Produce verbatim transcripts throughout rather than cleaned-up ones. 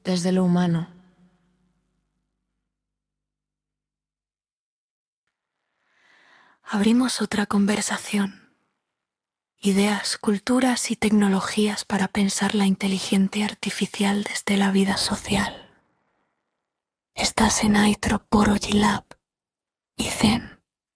desde lo humano. Abrimos otra conversación. Ideas, culturas y tecnologías para pensar la inteligencia artificial desde la vida social. Estás en Anthropology Lab y Zen.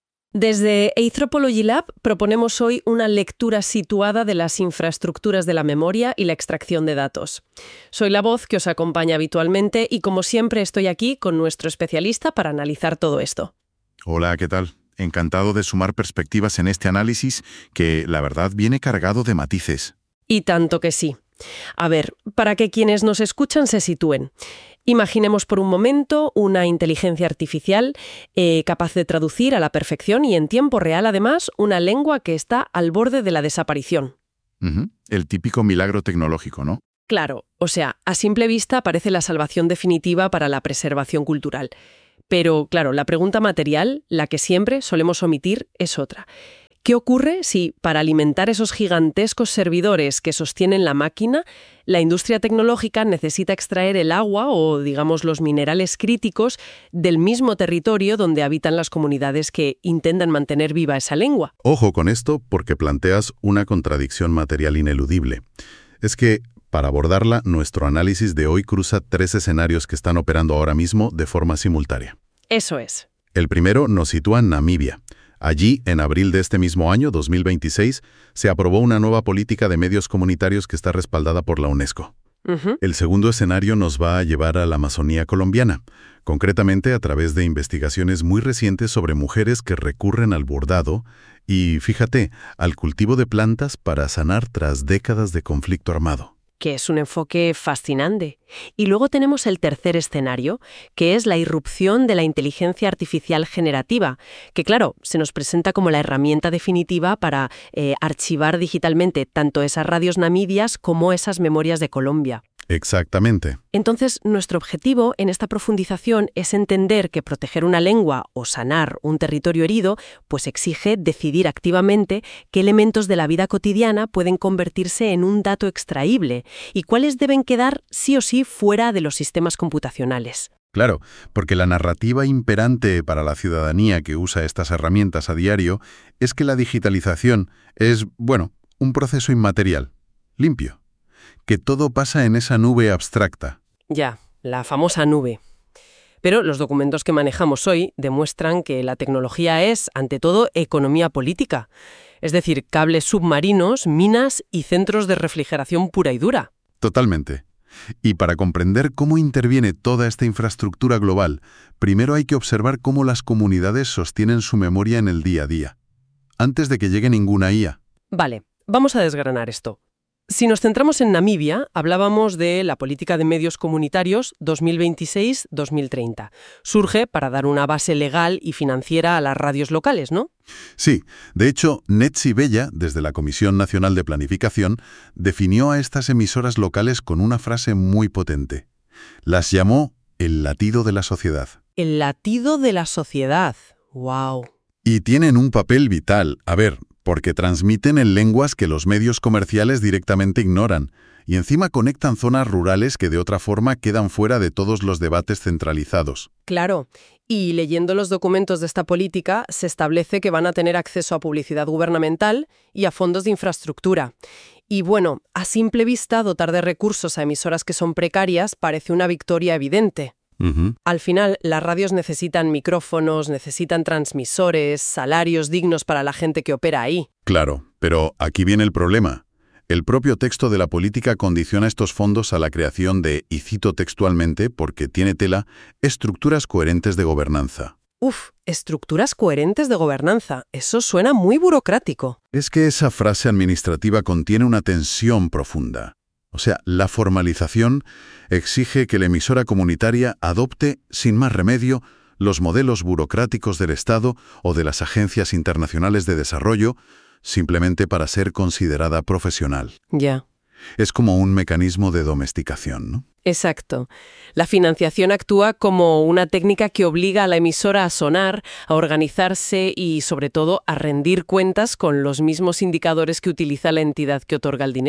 Desde Anthropology Lab proponemos hoy una lectura situada de las infraestructuras de la memoria y la extracción de datos. Soy la voz que os acompaña habitualmente y, como siempre, estoy aquí con nuestro especialista para analizar todo esto. Hola, ¿qué tal? Encantado de sumar perspectivas en este análisis que, la verdad, viene cargado de matices. Y tanto que sí. A ver, para que quienes nos escuchan se sitúen. Imaginemos por un momento una inteligencia artificial eh, capaz de traducir a la perfección y en tiempo real, además, una lengua que está al borde de la desaparición. Uh-huh. El típico milagro tecnológico, ¿no? Claro, o sea, a simple vista parece la salvación definitiva para la preservación cultural. Pero, claro, la pregunta material, la que siempre solemos omitir, es otra. ¿Qué ocurre si, para alimentar esos gigantescos servidores que sostienen la máquina, la industria tecnológica necesita extraer el agua o, digamos, los minerales críticos del mismo territorio donde habitan las comunidades que intentan mantener viva esa lengua? Ojo con esto porque planteas una contradicción material ineludible. Es que, para abordarla, nuestro análisis de hoy cruza tres escenarios que están operando ahora mismo de forma simultánea. Eso es. El primero nos sitúa en Namibia. Allí, en abril de este mismo año, dos mil veintiséis, se aprobó una nueva política de medios comunitarios que está respaldada por la UNESCO. Uh-huh. El segundo escenario nos va a llevar a la Amazonía colombiana, concretamente a través de investigaciones muy recientes sobre mujeres que recurren al bordado y, fíjate, al cultivo de plantas para sanar tras décadas de conflicto armado. Que es un enfoque fascinante. Y luego tenemos el tercer escenario, que es la irrupción de la inteligencia artificial generativa, que claro, se nos presenta como la herramienta definitiva para eh, archivar digitalmente tanto esas radios namibias como esas memorias de Colombia. Exactamente. Entonces, nuestro objetivo en esta profundización es entender que proteger una lengua o sanar un territorio herido, pues exige decidir activamente qué elementos de la vida cotidiana pueden convertirse en un dato extraíble y cuáles deben quedar sí o sí fuera de los sistemas computacionales. Claro, porque la narrativa imperante para la ciudadanía que usa estas herramientas a diario es que la digitalización es, bueno, un proceso inmaterial, limpio. Que todo pasa en esa nube abstracta. Ya, la famosa nube. Pero los documentos que manejamos hoy demuestran que la tecnología es, ante todo, economía política. Es decir, cables submarinos, minas y centros de refrigeración pura y dura. Totalmente. Y para comprender cómo interviene toda esta infraestructura global, primero hay que observar cómo las comunidades sostienen su memoria en el día a día, antes de que llegue ninguna I A. Vale, vamos a desgranar esto. Si nos centramos en Namibia, hablábamos de la política de medios comunitarios dos mil veintiséis a dos mil treinta. Surge para dar una base legal y financiera a las radios locales, ¿no? Sí. De hecho, Netsi Bella, desde la Comisión Nacional de Planificación, definió a estas emisoras locales con una frase muy potente. Las llamó el latido de la sociedad. El latido de la sociedad. ¡Wow! Y tienen un papel vital. A ver, porque transmiten en lenguas que los medios comerciales directamente ignoran, y encima conectan zonas rurales que de otra forma quedan fuera de todos los debates centralizados. Claro, y leyendo los documentos de esta política se establece que van a tener acceso a publicidad gubernamental y a fondos de infraestructura. Y bueno, a simple vista, dotar de recursos a emisoras que son precarias parece una victoria evidente. Uh-huh. Al final, las radios necesitan micrófonos, necesitan transmisores, salarios dignos para la gente que opera ahí. Claro, pero aquí viene el problema. El propio texto de la política condiciona estos fondos a la creación de, y cito textualmente porque tiene tela, estructuras coherentes de gobernanza. Uf, estructuras coherentes de gobernanza. Eso suena muy burocrático. Es que esa frase administrativa contiene una tensión profunda. O sea, la formalización exige que la emisora comunitaria adopte, sin más remedio, los modelos burocráticos del Estado o de las agencias internacionales de desarrollo, simplemente para ser considerada profesional. Ya. Es como un mecanismo de domesticación, ¿no? Exacto. La financiación actúa como una técnica que obliga a la emisora a sonar, a organizarse y, sobre todo, a rendir cuentas con los mismos indicadores que utiliza la entidad que otorga el dinero.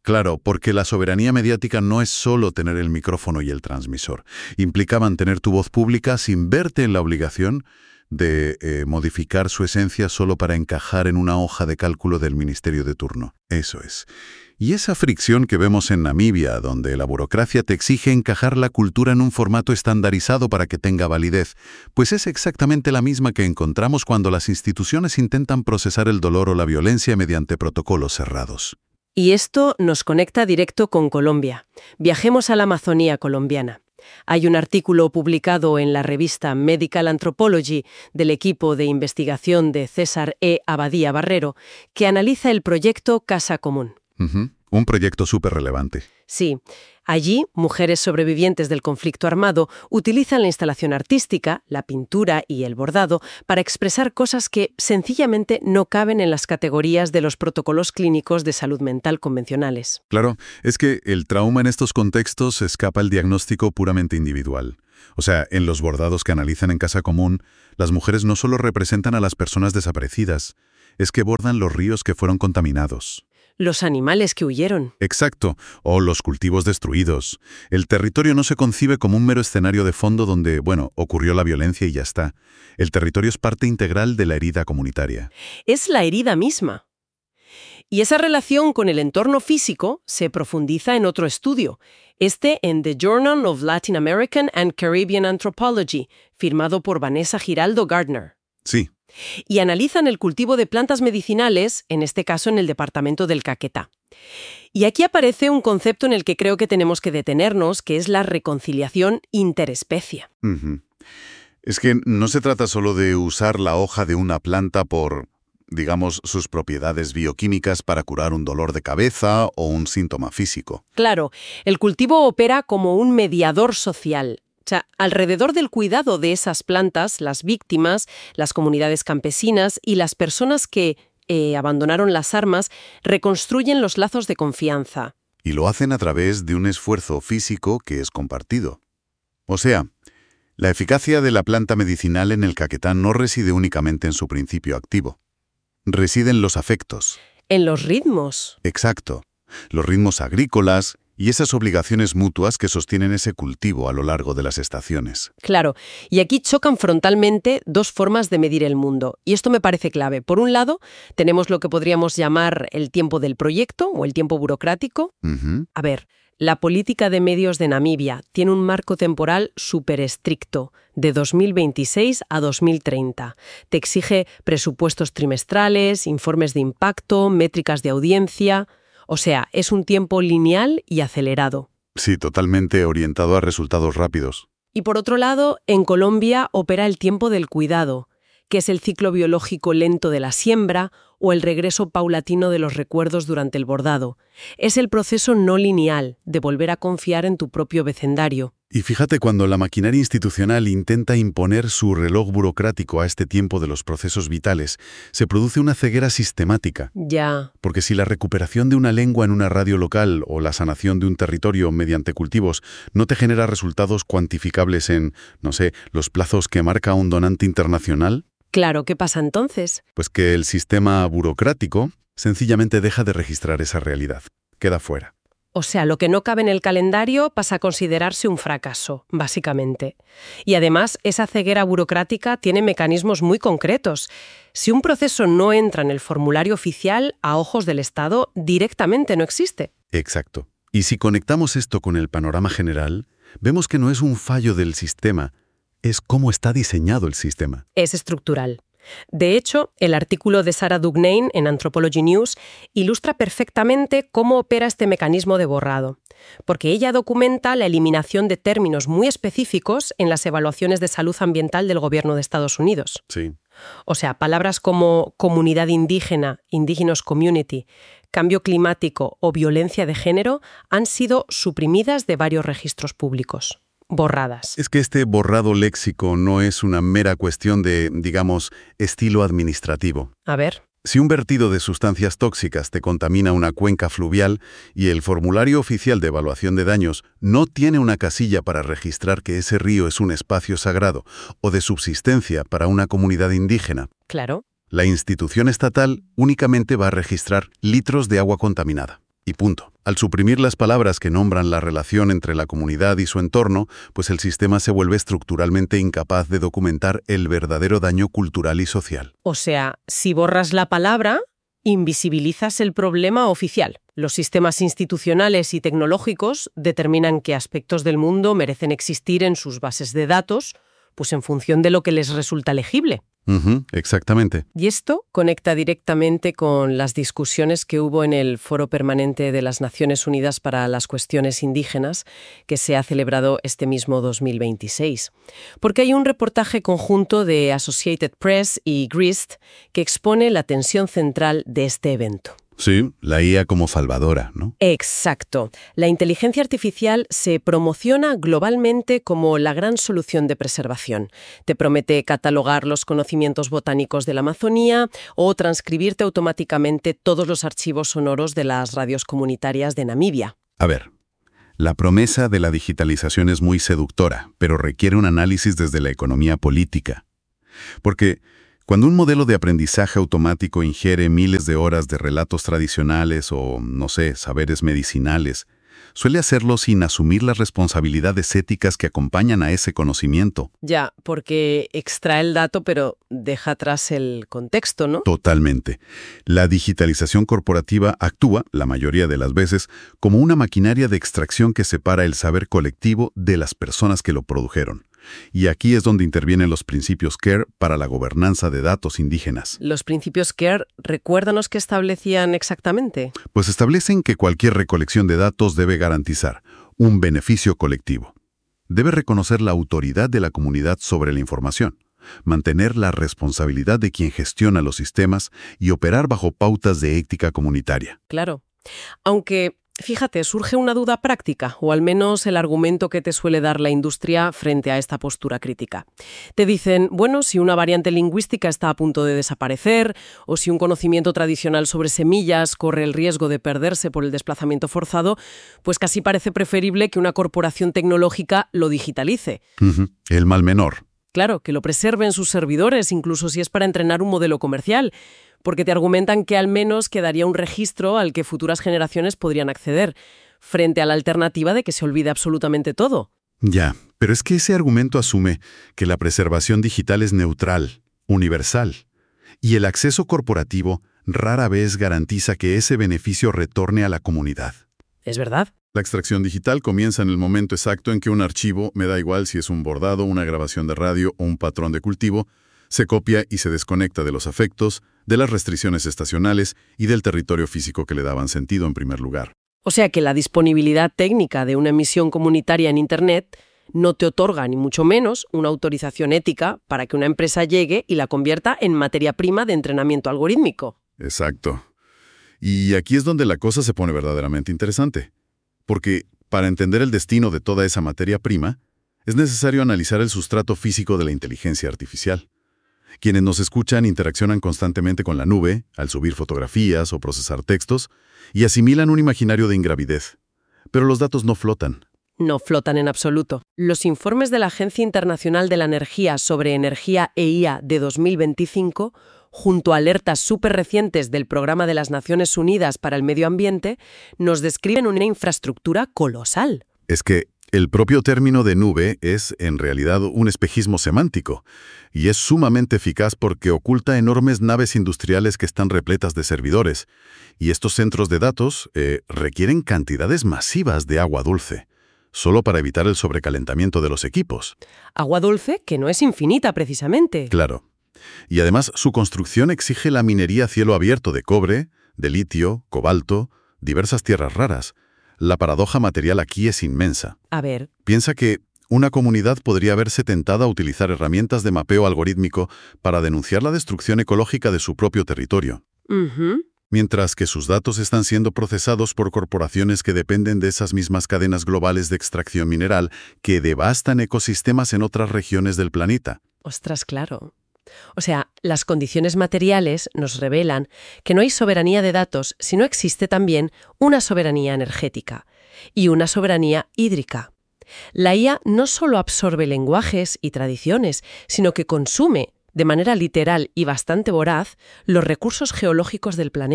Claro, porque la soberanía mediática no es solo tener el micrófono y el transmisor. Implica mantener tu voz pública sin verte en la obligación de eh, modificar su esencia solo para encajar en una hoja de cálculo del ministerio de turno. Eso es. Y esa fricción que vemos en Namibia, donde la burocracia te exige encajar la cultura en un formato estandarizado para que tenga validez, pues es exactamente la misma que encontramos cuando las instituciones intentan procesar el dolor o la violencia mediante protocolos cerrados. Y esto nos conecta directo con Colombia. Viajemos a la Amazonía colombiana. Hay un artículo publicado en la revista Medical Anthropology del equipo de investigación de César E. Abadía Barrero que analiza el proyecto Casa Común. Uh-huh. Un proyecto súper relevante. Sí. Allí, mujeres sobrevivientes del conflicto armado utilizan la instalación artística, la pintura y el bordado para expresar cosas que sencillamente no caben en las categorías de los protocolos clínicos de salud mental convencionales. Claro, es que el trauma en estos contextos escapa al diagnóstico puramente individual. O sea, en los bordados que analizan en Casa Común, las mujeres no solo representan a las personas desaparecidas, es que bordan los ríos que fueron contaminados. Los animales que huyeron. Exacto, o los cultivos destruidos. El territorio no se concibe como un mero escenario de fondo donde, bueno, ocurrió la violencia y ya está. El territorio es parte integral de la herida comunitaria. Es la herida misma. Y esa relación con el entorno físico se profundiza en otro estudio, este en The Journal of Latin American and Caribbean Anthropology, firmado por Vanessa Giraldo Gardner. Sí. Y analizan el cultivo de plantas medicinales, en este caso en el departamento del Caquetá. Y aquí aparece un concepto en el que creo que tenemos que detenernos, que es la reconciliación interespecie. Uh-huh. Es que no se trata solo de usar la hoja de una planta por, digamos, sus propiedades bioquímicas para curar un dolor de cabeza o un síntoma físico. Claro, el cultivo opera como un mediador social. O sea, alrededor del cuidado de esas plantas, las víctimas, las comunidades campesinas y las personas que eh, abandonaron las armas reconstruyen los lazos de confianza. Y lo hacen a través de un esfuerzo físico que es compartido. O sea, la eficacia de la planta medicinal en el Caquetá no reside únicamente en su principio activo. Reside en los afectos. En los ritmos. Exacto. Los ritmos agrícolas y esas obligaciones mutuas que sostienen ese cultivo a lo largo de las estaciones. Claro, y aquí chocan frontalmente dos formas de medir el mundo, y esto me parece clave. Por un lado, tenemos lo que podríamos llamar el tiempo del proyecto o el tiempo burocrático. Uh-huh. A ver, la política de medios de Namibia tiene un marco temporal súper estricto, de dos mil veintiséis a dos mil treinta. Te exige presupuestos trimestrales, informes de impacto, métricas de audiencia. O sea, es un tiempo lineal y acelerado. Sí, totalmente orientado a resultados rápidos. Y por otro lado, en Colombia opera el tiempo del cuidado, que es el ciclo biológico lento de la siembra o el regreso paulatino de los recuerdos durante el bordado. Es el proceso no lineal de volver a confiar en tu propio vecindario. Y fíjate cuando la maquinaria institucional intenta imponer su reloj burocrático a este tiempo de los procesos vitales, se produce una ceguera sistemática. Ya. Porque si la recuperación de una lengua en una radio local o la sanación de un territorio mediante cultivos no te genera resultados cuantificables en, no sé, los plazos que marca un donante internacional... Claro, ¿qué pasa entonces? Pues que el sistema burocrático sencillamente deja de registrar esa realidad. Queda fuera. O sea, lo que no cabe en el calendario pasa a considerarse un fracaso, básicamente. Y además, esa ceguera burocrática tiene mecanismos muy concretos. Si un proceso no entra en el formulario oficial, a ojos del Estado, directamente no existe. Exacto. Y si conectamos esto con el panorama general, vemos que no es un fallo del sistema, es cómo está diseñado el sistema. Es estructural. De hecho, el artículo de Sarah Dugnane en Anthropology News ilustra perfectamente cómo opera este mecanismo de borrado, porque ella documenta la eliminación de términos muy específicos en las evaluaciones de salud ambiental del gobierno de Estados Unidos. Sí. O sea, palabras como comunidad indígena, indigenous community, cambio climático o violencia de género han sido suprimidas de varios registros públicos. Borradas. Es que este borrado léxico no es una mera cuestión de, digamos, estilo administrativo. A ver. Si un vertido de sustancias tóxicas te contamina una cuenca fluvial y el formulario oficial de evaluación de daños no tiene una casilla para registrar que ese río es un espacio sagrado o de subsistencia para una comunidad indígena, claro, la institución estatal únicamente va a registrar litros de agua contaminada. y punto. Al suprimir las palabras que nombran la relación entre la comunidad y su entorno, pues el sistema se vuelve estructuralmente incapaz de documentar el verdadero daño cultural y social. O sea, si borras la palabra, invisibilizas el problema oficial. Los sistemas institucionales y tecnológicos determinan qué aspectos del mundo merecen existir en sus bases de datos, pues en función de lo que les resulta legible. Uh-huh, exactamente. Y esto conecta directamente con las discusiones que hubo en el Foro Permanente de las Naciones Unidas para las Cuestiones Indígenas, que se ha celebrado este mismo dos mil veintiséis. Porque hay un reportaje conjunto de Associated Press y Grist que expone la tensión central de este evento. Sí, la I A como salvadora, ¿no? Exacto. La inteligencia artificial se promociona globalmente como la gran solución de preservación. Te promete catalogar los conocimientos botánicos de la Amazonía o transcribirte automáticamente todos los archivos sonoros de las radios comunitarias de Namibia. A ver, la promesa de la digitalización es muy seductora, pero requiere un análisis desde la economía política. Porque cuando un modelo de aprendizaje automático ingiere miles de horas de relatos tradicionales o, no sé, saberes medicinales, suele hacerlo sin asumir las responsabilidades éticas que acompañan a ese conocimiento. Ya, porque extrae el dato, pero deja atrás el contexto, ¿no? Totalmente. La digitalización corporativa actúa, la mayoría de las veces, como una maquinaria de extracción que separa el saber colectivo de las personas que lo produjeron. Y aquí es donde intervienen los principios CARE para la gobernanza de datos indígenas. Los principios CARE, recuérdanos qué establecían exactamente. Pues establecen que cualquier recolección de datos debe garantizar un beneficio colectivo. Debe reconocer la autoridad de la comunidad sobre la información, mantener la responsabilidad de quien gestiona los sistemas y operar bajo pautas de ética comunitaria. Claro. Aunque, fíjate, surge una duda práctica, o al menos el argumento que te suele dar la industria frente a esta postura crítica. Te dicen, bueno, si una variante lingüística está a punto de desaparecer, o si un conocimiento tradicional sobre semillas corre el riesgo de perderse por el desplazamiento forzado, pues casi parece preferible que una corporación tecnológica lo digitalice. Uh-huh. El mal menor. Claro, que lo preserve en sus servidores, incluso si es para entrenar un modelo comercial, porque te argumentan que al menos quedaría un registro al que futuras generaciones podrían acceder, frente a la alternativa de que se olvide absolutamente todo. Ya, pero es que ese argumento asume que la preservación digital es neutral, universal, y el acceso corporativo rara vez garantiza que ese beneficio retorne a la comunidad. ¿Es verdad? La extracción digital comienza en el momento exacto en que un archivo, me da igual si es un bordado, una grabación de radio o un patrón de cultivo, se copia y se desconecta de los afectos, de las restricciones estacionales y del territorio físico que le daban sentido en primer lugar. O sea que la disponibilidad técnica de una emisión comunitaria en Internet no te otorga, ni mucho menos, una autorización ética para que una empresa llegue y la convierta en materia prima de entrenamiento algorítmico. Exacto. Y aquí es donde la cosa se pone verdaderamente interesante. Porque para entender el destino de toda esa materia prima, es necesario analizar el sustrato físico de la inteligencia artificial. Quienes nos escuchan interaccionan constantemente con la nube, al subir fotografías o procesar textos, y asimilan un imaginario de ingravidez. Pero los datos no flotan. No flotan en absoluto. Los informes de la Agencia Internacional de la Energía sobre Energía e I A de dos mil veinticinco, junto a alertas súper recientes del Programa de las Naciones Unidas para el Medio Ambiente, nos describen una infraestructura colosal. Es que el propio término de nube es, en realidad, un espejismo semántico, y es sumamente eficaz porque oculta enormes naves industriales que están repletas de servidores, y estos centros de datos eh, requieren cantidades masivas de agua dulce, solo para evitar el sobrecalentamiento de los equipos. Agua dulce que no es infinita, precisamente. Claro. Y además, su construcción exige la minería a cielo abierto de cobre, de litio, cobalto, diversas tierras raras. La paradoja material aquí es inmensa. A ver. Piensa que una comunidad podría verse tentada a utilizar herramientas de mapeo algorítmico para denunciar la destrucción ecológica de su propio territorio. Uh-huh. Mientras que sus datos están siendo procesados por corporaciones que dependen de esas mismas cadenas globales de extracción mineral que devastan ecosistemas en otras regiones del planeta. Ostras, claro. O sea, las condiciones materiales nos revelan que no hay soberanía de datos si no existe también una soberanía energética y una soberanía hídrica. La I A no solo absorbe lenguajes y tradiciones, sino que consume, de manera literal y bastante voraz, los recursos geológicos del planeta.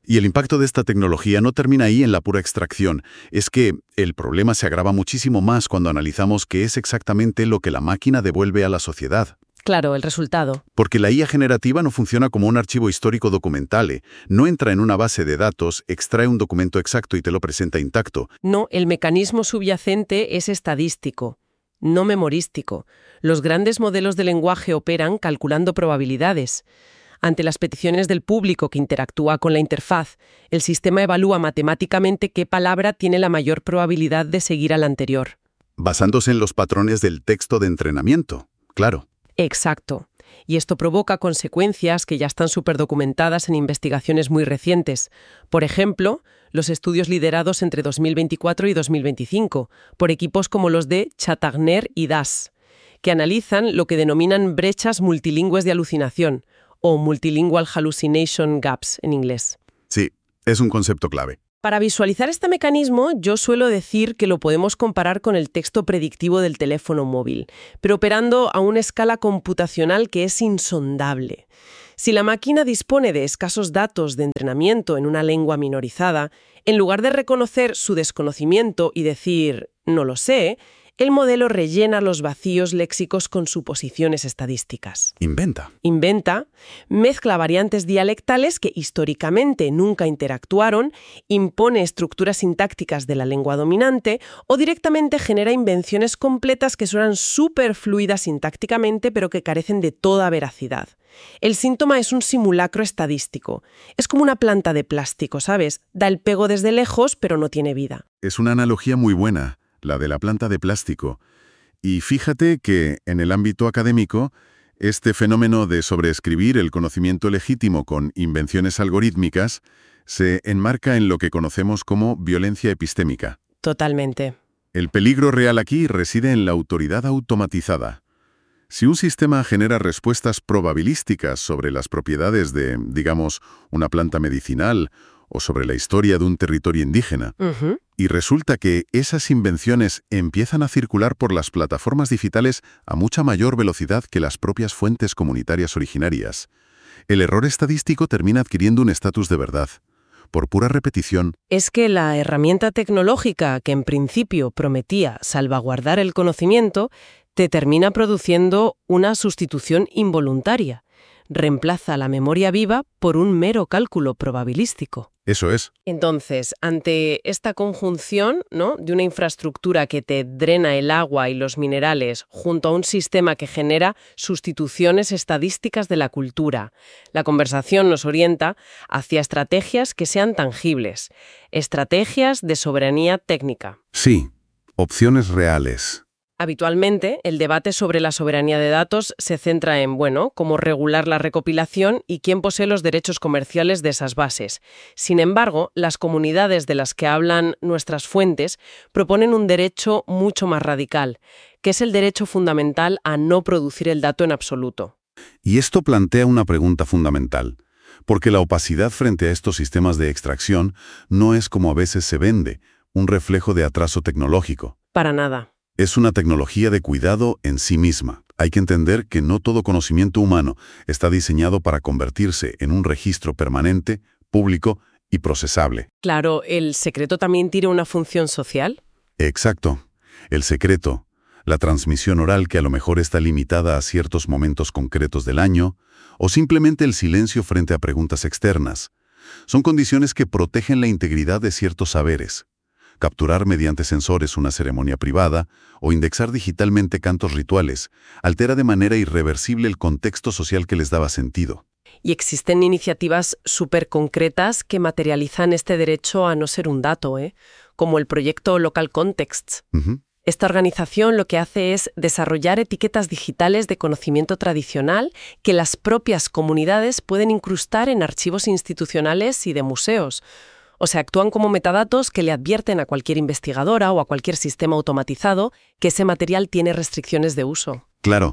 Y el impacto de esta tecnología no termina ahí en la pura extracción. Es que el problema se agrava muchísimo más cuando analizamos qué es exactamente lo que la máquina devuelve a la sociedad. Claro, el resultado. Porque la I A generativa no funciona como un archivo histórico documental. No entra en una base de datos, extrae un documento exacto y te lo presenta intacto. No, el mecanismo subyacente es estadístico, no memorístico. Los grandes modelos de lenguaje operan calculando probabilidades. Ante las peticiones del público que interactúa con la interfaz, el sistema evalúa matemáticamente qué palabra tiene la mayor probabilidad de seguir a la anterior. Basándose en los patrones del texto de entrenamiento, claro. Exacto. Y esto provoca consecuencias que ya están súper documentadas en investigaciones muy recientes. Por ejemplo, los estudios liderados entre dos mil veinticuatro y dos mil veinticinco por equipos como los de Chatagner y Das, que analizan lo que denominan brechas multilingües de alucinación, o Multilingual Hallucination Gaps en inglés. Sí, es un concepto clave. Para visualizar este mecanismo, yo suelo decir que lo podemos comparar con el texto predictivo del teléfono móvil, pero operando a una escala computacional que es insondable. Si la máquina dispone de escasos datos de entrenamiento en una lengua minorizada, en lugar de reconocer su desconocimiento y decir «no lo sé», el modelo rellena los vacíos léxicos con suposiciones estadísticas. Inventa. Inventa, mezcla variantes dialectales que históricamente nunca interactuaron, impone estructuras sintácticas de la lengua dominante o directamente genera invenciones completas que suenan súper fluidas sintácticamente pero que carecen de toda veracidad. El síntoma es un simulacro estadístico. Es como una planta de plástico, ¿sabes? Da el pego desde lejos pero no tiene vida. Es una analogía muy buena, la de la planta de plástico. Y fíjate que, en el ámbito académico, este fenómeno de sobreescribir el conocimiento legítimo con invenciones algorítmicas se enmarca en lo que conocemos como violencia epistémica. Totalmente. El peligro real aquí reside en la autoridad automatizada. Si un sistema genera respuestas probabilísticas sobre las propiedades de, digamos, una planta medicinal o sobre la historia de un territorio indígena, Uh-huh. y resulta que esas invenciones empiezan a circular por las plataformas digitales a mucha mayor velocidad que las propias fuentes comunitarias originarias, el error estadístico termina adquiriendo un estatus de verdad. Por pura repetición, Es que la herramienta tecnológica que en principio prometía salvaguardar el conocimiento te termina produciendo una sustitución involuntaria. Reemplaza la memoria viva por un mero cálculo probabilístico. eso es. Entonces, ante esta conjunción, ¿no?, de una infraestructura que te drena el agua y los minerales junto a un sistema que genera sustituciones estadísticas de la cultura, la conversación nos orienta hacia estrategias que sean tangibles, estrategias de soberanía técnica. Sí, opciones reales. Habitualmente, el debate sobre la soberanía de datos se centra en, bueno, cómo regular la recopilación y quién posee los derechos comerciales de esas bases. Sin embargo, las comunidades de las que hablan nuestras fuentes proponen un derecho mucho más radical, que es el derecho fundamental a no producir el dato en absoluto. Y esto plantea una pregunta fundamental, porque la opacidad frente a estos sistemas de extracción no es como a veces se vende, un reflejo de atraso tecnológico. Para nada. Es una tecnología de cuidado en sí misma. Hay que entender que no todo conocimiento humano está diseñado para convertirse en un registro permanente, público y procesable. Claro, ¿el secreto también tiene una función social? Exacto. El secreto, la transmisión oral que a lo mejor está limitada a ciertos momentos concretos del año, o simplemente el silencio frente a preguntas externas, son condiciones que protegen la integridad de ciertos saberes. Capturar mediante sensores una ceremonia privada o indexar digitalmente cantos rituales altera de manera irreversible el contexto social que les daba sentido. Y existen iniciativas súper concretas que materializan este derecho a no ser un dato, ¿eh? Como el proyecto Local Contexts. Uh-huh. Esta organización lo que hace es desarrollar etiquetas digitales de conocimiento tradicional que las propias comunidades pueden incrustar en archivos institucionales y de museos. O sea, actúan como metadatos que le advierten a cualquier investigadora o a cualquier sistema automatizado que ese material tiene restricciones de uso. Claro,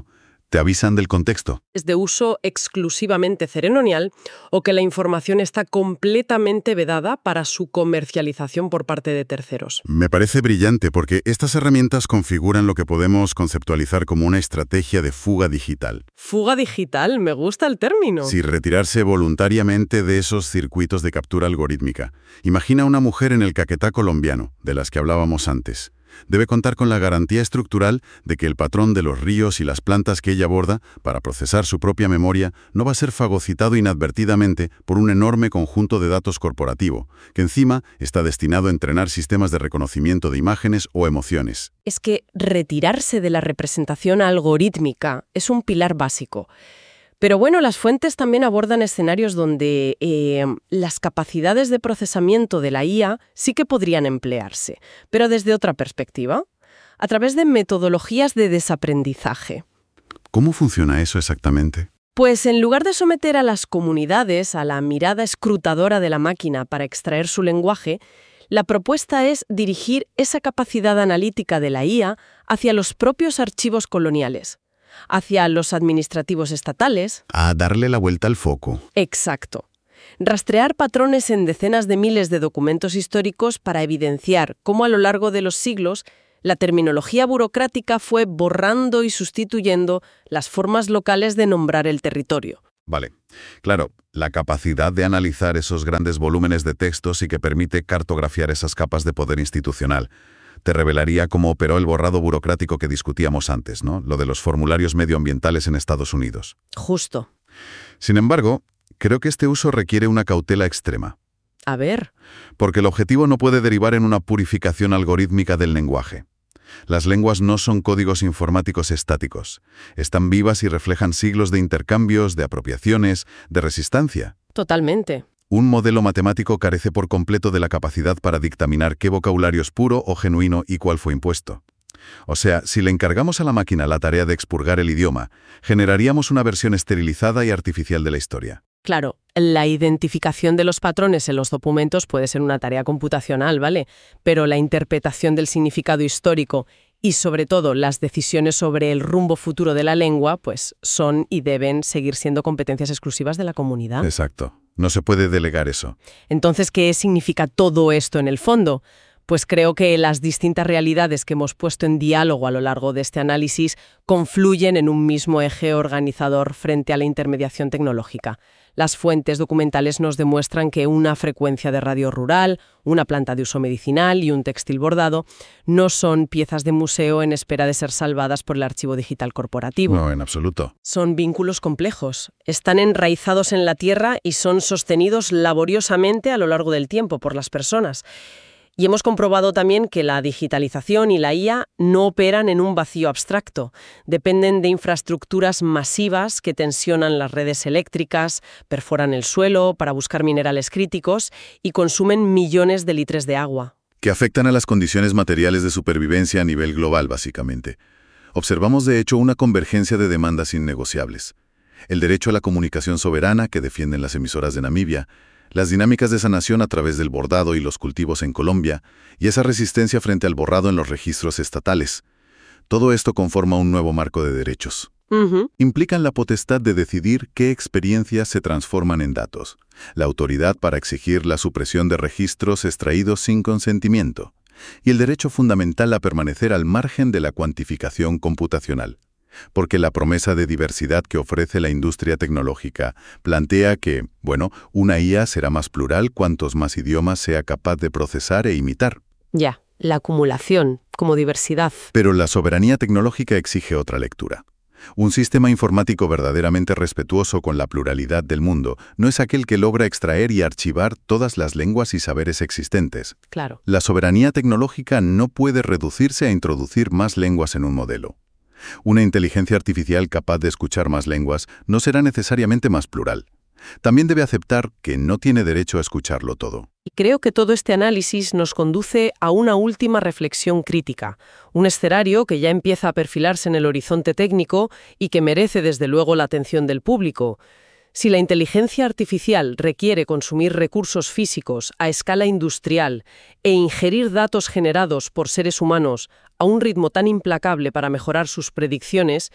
Te avisan del contexto. Es de uso exclusivamente ceremonial o que la información está completamente vedada para su comercialización por parte de terceros. Me parece brillante porque estas herramientas configuran lo que podemos conceptualizar como una estrategia de fuga digital. Fuga digital, me gusta el término. Sí, retirarse voluntariamente de esos circuitos de captura algorítmica. Imagina una mujer en el Caquetá colombiano, de las que hablábamos antes. Debe contar con la garantía estructural de que el patrón de los ríos y las plantas que ella aborda para procesar su propia memoria no va a ser fagocitado inadvertidamente por un enorme conjunto de datos corporativo, que encima está destinado a entrenar sistemas de reconocimiento de imágenes o emociones. Es que retirarse de la representación algorítmica es un pilar básico. Pero bueno, las fuentes también abordan escenarios donde eh, las capacidades de procesamiento de la I A sí que podrían emplearse, pero desde otra perspectiva, a través de metodologías de desaprendizaje. ¿Cómo funciona eso exactamente? Pues en lugar de someter a las comunidades a la mirada escrutadora de la máquina para extraer su lenguaje, la propuesta es dirigir esa capacidad analítica de la I A hacia los propios archivos coloniales, hacia los administrativos estatales. A darle la vuelta al foco. Exacto. Rastrear patrones en decenas de miles de documentos históricos para evidenciar cómo a lo largo de los siglos la terminología burocrática fue borrando y sustituyendo las formas locales de nombrar el territorio. Vale. Claro, la capacidad de analizar esos grandes volúmenes de textos y que permite cartografiar esas capas de poder institucional. Te revelaría cómo operó el borrado burocrático que discutíamos antes, ¿no? Lo de los formularios medioambientales en Estados Unidos. Justo. Sin embargo, creo que este uso requiere una cautela extrema. A ver. Porque el objetivo no puede derivar en una purificación algorítmica del lenguaje. Las lenguas no son códigos informáticos estáticos. Están vivas y reflejan siglos de intercambios, de apropiaciones, de resistencia. Totalmente. Un modelo matemático carece por completo de la capacidad para dictaminar qué vocabulario es puro o genuino y cuál fue impuesto. O sea, si le encargamos a la máquina la tarea de expurgar el idioma, generaríamos una versión esterilizada y artificial de la historia. Claro, la identificación de los patrones en los documentos puede ser una tarea computacional, ¿vale? Pero la interpretación del significado histórico y, sobre todo, las decisiones sobre el rumbo futuro de la lengua, pues son y deben seguir siendo competencias exclusivas de la comunidad. Exacto. No se puede delegar eso. Entonces, ¿qué significa todo esto en el fondo? Pues creo que las distintas realidades que hemos puesto en diálogo a lo largo de este análisis confluyen en un mismo eje organizador frente a la intermediación tecnológica. Las fuentes documentales nos demuestran que una frecuencia de radio rural, una planta de uso medicinal y un textil bordado no son piezas de museo en espera de ser salvadas por el archivo digital corporativo. No, en absoluto. Son vínculos complejos. Están enraizados en la tierra y son sostenidos laboriosamente a lo largo del tiempo por las personas. Y hemos comprobado también que la digitalización y la I A no operan en un vacío abstracto. Dependen de infraestructuras masivas que tensionan las redes eléctricas, perforan el suelo para buscar minerales críticos y consumen millones de litros de agua. Que afectan a las condiciones materiales de supervivencia a nivel global, básicamente. Observamos, de hecho, una convergencia de demandas innegociables. El derecho a la comunicación soberana que defienden las emisoras de Namibia, las dinámicas de sanación a través del bordado y los cultivos en Colombia, y esa resistencia frente al borrado en los registros estatales. Todo esto conforma un nuevo marco de derechos. Uh-huh. Implican la potestad de decidir qué experiencias se transforman en datos, la autoridad para exigir la supresión de registros extraídos sin consentimiento, y el derecho fundamental a permanecer al margen de la cuantificación computacional. Porque la promesa de diversidad que ofrece la industria tecnológica plantea que, bueno, una I A será más plural cuantos más idiomas sea capaz de procesar e imitar. Ya, la acumulación como diversidad. Pero la soberanía tecnológica exige otra lectura. Un sistema informático verdaderamente respetuoso con la pluralidad del mundo no es aquel que logra extraer y archivar todas las lenguas y saberes existentes. Claro. La soberanía tecnológica no puede reducirse a introducir más lenguas en un modelo. Una inteligencia artificial capaz de escuchar más lenguas no será necesariamente más plural. También debe aceptar que no tiene derecho a escucharlo todo. Y creo que todo este análisis nos conduce a una última reflexión crítica, un escenario que ya empieza a perfilarse en el horizonte técnico y que merece desde luego la atención del público. Si la inteligencia artificial requiere consumir recursos físicos a escala industrial e ingerir datos generados por seres humanos a un ritmo tan implacable para mejorar sus predicciones,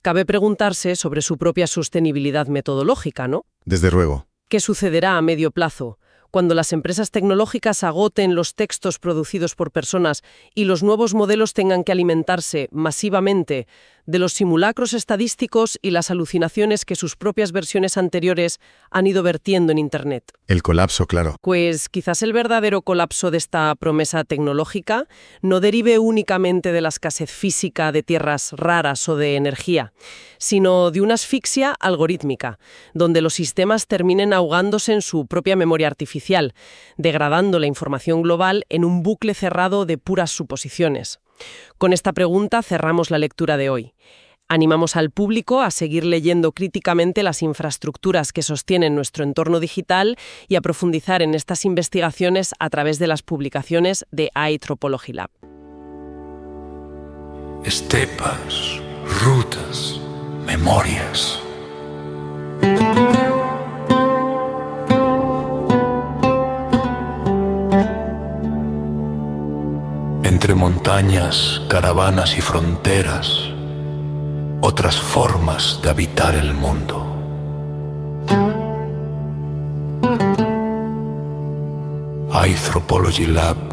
Cabe preguntarse sobre su propia sostenibilidad metodológica, ¿no? Desde luego. ¿Qué sucederá a medio plazo? Cuando las empresas tecnológicas agoten los textos producidos por personas y los nuevos modelos tengan que alimentarse masivamente de los simulacros estadísticos y las alucinaciones que sus propias versiones anteriores han ido vertiendo en Internet. El colapso, claro. Pues quizás el verdadero colapso de esta promesa tecnológica no derive únicamente de la escasez física de tierras raras o de energía, sino de una asfixia algorítmica, donde los sistemas terminen ahogándose en su propia memoria artificial, degradando la información global en un bucle cerrado de puras suposiciones. Con esta pregunta cerramos la lectura de hoy. Animamos al público a seguir leyendo críticamente las infraestructuras que sostienen nuestro entorno digital y a profundizar en estas investigaciones a través de las publicaciones de iTropology Lab. Estepas, rutas, memorias. Entre montañas, caravanas y fronteras, otras formas de habitar el mundo. iTropology Lab